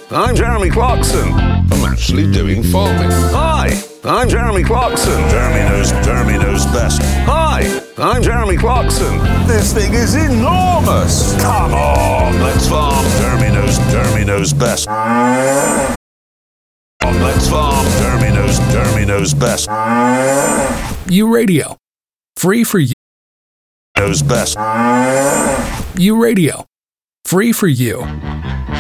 I'm Jeremy Clarkson. I'm actually doing farming. Hi, I'm Jeremy Clarkson. Jeremy knows best. Hi, I'm Jeremy Clarkson. This thing is enormous. Come on, let's farm. Jeremy knows best. Let's farm. Jeremy knows best. U Radio. Free for you. Knows best. U Radio. Free for you.